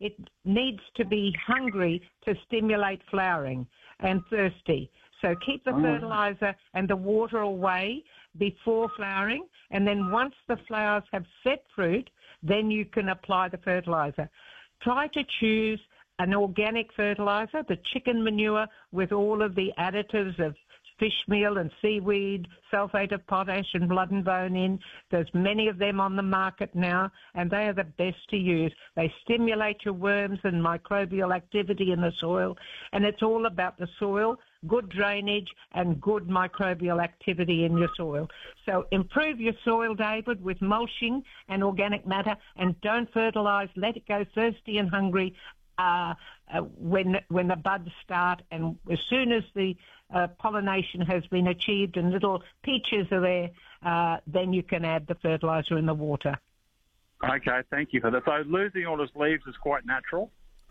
it needs to be hungry to stimulate flowering and thirsty. So keep the fertiliser and the water away before flowering, and then once the flowers have set fruit, then you can apply the fertiliser. Try to choose an organic fertiliser, the chicken manure with all of the additives of fish meal and seaweed, sulphate of potash and blood and bone in. There's many of them on the market now, and they are the best to use. They stimulate your worms and microbial activity in the soil, and it's all about the soil, good drainage and good microbial activity in your soil. So improve your soil, David, with mulching and organic matter, and don't fertilise. Let it go thirsty and hungry when the buds start, and as soon as the pollination has been achieved and little peaches are there, then you can add the fertiliser in the water. Okay, thank you for that. So losing all its leaves is quite natural?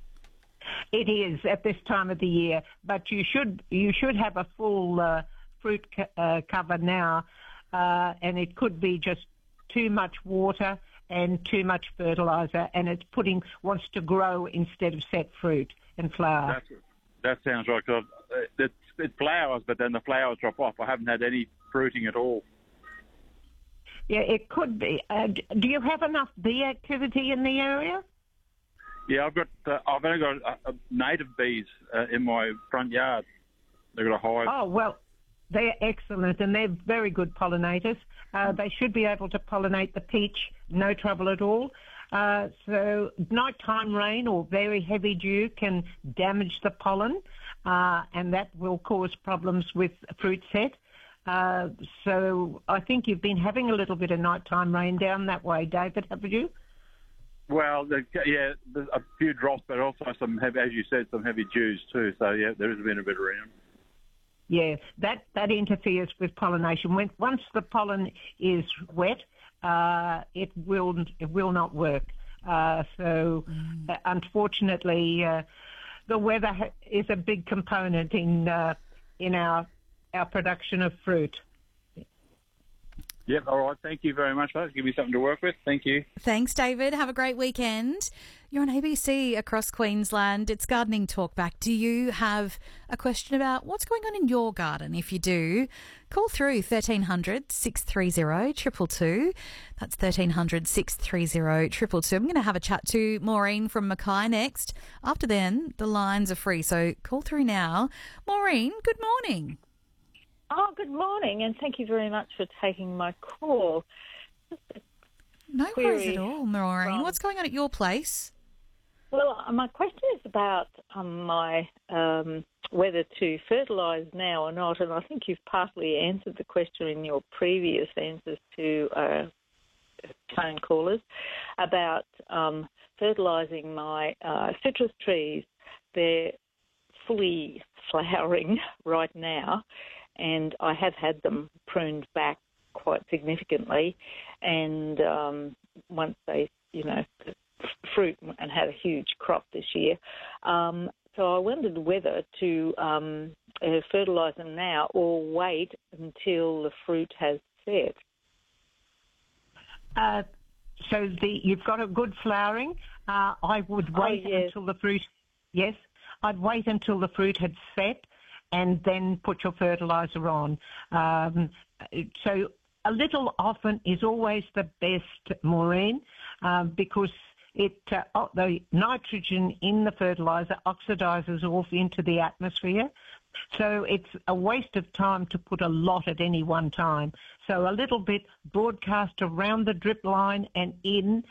It is at this time of the year, but you should have a full fruit cover now, and it could be just too much water and too much fertiliser, and it's wants to grow instead of set fruit and flower. That sounds right. Cause it flowers, but then the flowers drop off. I haven't had any fruiting at all. Yeah, it could be. Do you have enough bee activity in the area? Yeah, I've only got native bees in my front yard. They've got a hive. Oh, well, they're excellent, and they're very good pollinators. They should be able to pollinate the peach, no trouble at all. So nighttime rain or very heavy dew can damage the pollen, and that will cause problems with fruit set. So I think you've been having a little bit of nighttime rain down that way, David, haven't you? Well, there's a few drops, but also some heavy, as you said, some heavy dews too. So yeah, there has been a bit around. Yeah, that interferes with pollination. Once the pollen is wet, it will not work. Unfortunately, the weather is a big component in our production of fruit. Yep, all right. Thank you very much, folks. Give me something to work with. Thank you. Thanks, David. Have a great weekend. You're on ABC across Queensland. It's Gardening Talk Back. Do you have a question about what's going on in your garden? If you do, call through 1300 630 222. That's 1300 630 222. I'm going to have a chat to Maureen from Mackay next. After then, the lines are free, so call through now. Maureen, good morning. Oh, good morning, and thank you very much for taking my call. No worries at all, Maureen. What's going on at your place? Well, my question is about my whether to fertilise now or not, and I think you've partly answered the question in your previous answers to phone callers about fertilising my citrus trees. They're fully flowering right now, and I have had them pruned back quite significantly, and once they, fruit and had a huge crop this year. So I wondered whether to fertilise them now or wait until the fruit has set. So you've got a good flowering. I would wait until the fruit. Yes, I'd wait until the fruit had set, and then put your fertiliser on. So a little often is always the best, Maureen, because the nitrogen in the fertiliser oxidises off into the atmosphere. So it's a waste of time to put a lot at any one time. So a little bit broadcast around the drip line and in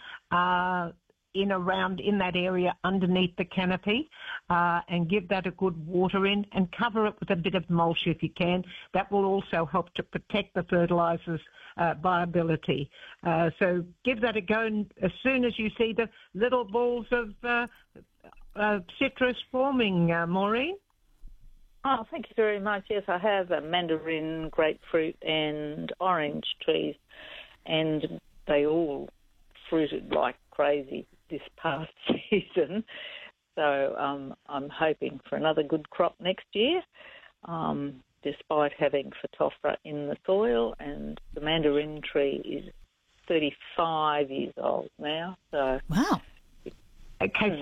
that area underneath the canopy, and give that a good water in, and cover it with a bit of mulch if you can. That will also help to protect the fertiliser's viability. So give that a go, and as soon as you see the little balls of citrus forming, Maureen. Oh, thank you very much. Yes, I have mandarin, grapefruit and orange trees, and they all fruited like crazy this past season. So I'm hoping for another good crop next year, despite having Phytophthora in the soil. And the mandarin tree is 35 years old now. So wow. Okay,